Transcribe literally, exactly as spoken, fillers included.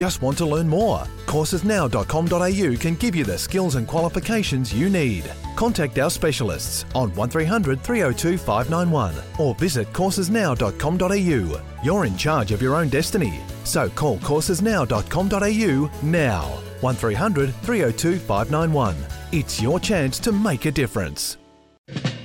Just want to learn more? courses now dot com dot a u can give you the skills and qualifications you need. Contact our specialists on one three hundred three oh two five nine one or visit courses now dot com dot a u. You're in charge of your own destiny, so call courses now dot com dot a u now. one three hundred three oh two five nine one. It's your chance to make a difference.